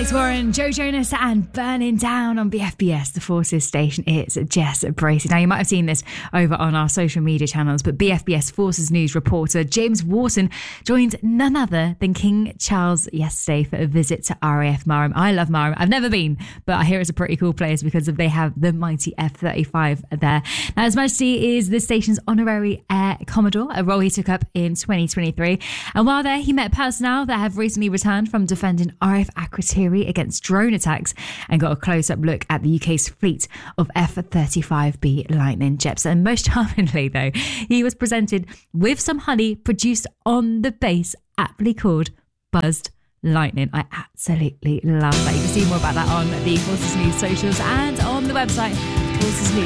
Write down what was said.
Alex Warren, Joe Jonas and Burning Down on BFBS, the Forces station. It's Jess Bracey. Now, you might have seen this over on our social media channels, but BFBS Forces News reporter James Wharton joined none other than King Charles yesterday for a visit to RAF Marham. I love Marham. I've never been, but I hear it's a pretty cool place because they have the mighty F-35 there. Now, His Majesty is the station's honorary Air Commodore, a role he took up in 2023. And while there, he met personnel that have recently returned from defending RAF Akrotiri against drone attacks and got a close-up look at the UK's fleet of F-35B Lightning jets. And most charmingly, though, he was presented with some honey produced on the base, aptly called Buzzed Lightning. I absolutely love that. You can see more about that on the Forces News socials and on the website, Forces News.